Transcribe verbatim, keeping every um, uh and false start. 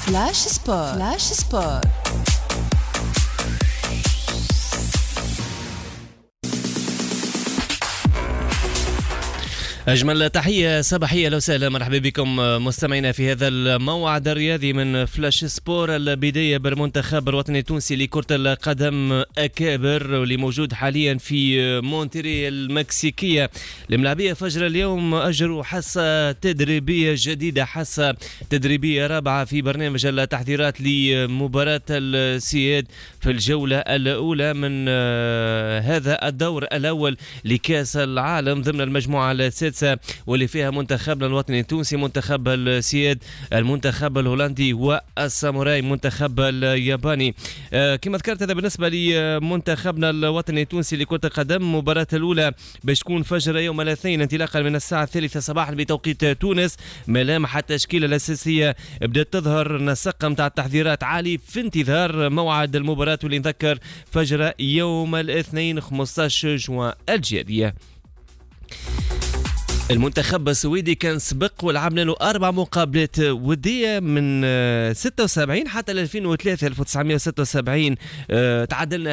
فلاش سبور. فلاش سبور. أجمل تحية صباحية، لو سهلا مرحبا بكم مستمعينا في هذا الموعد الرياضي من فلاش سبور. البداية بالمنتخب الوطني التونسي لكرة القدم أكابر واللي موجود حاليا في مونتري المكسيكية. الملاعبية فجر اليوم أجروا حصة تدريبية جديدة، حصة تدريبية رابعة في برنامج التحضيرات لمباراة السياد في الجولة الأولى من هذا الدور الأول لكأس العالم ضمن المجموعة السادسة، واللي فيها منتخبنا الوطني التونسي، منتخب السياد، المنتخب الهولندي والساموراي منتخب الياباني. آه كما ذكرت هذا بالنسبة لمنتخبنا الوطني التونسي لكرة القدم. مباراة الأولى باش تكون فجر يوم الاثنين انطلاقا من الساعة الثالثة صباحا بتوقيت تونس. ملامح التشكيلة الأساسية بدأت تظهر، نسق متاع التحضيرات عالي في انتظار موعد المباراة، واللي نذكر فجر يوم الاثنين خمسة عشر جوان الجارية. المنتخب السويدي كان سبق ولعبنا له أربع مقابلات ودية من ستة وسبعين حتى ألفين وثلاثة ألف وتسعمائة وستة وسبعين. تعادلنا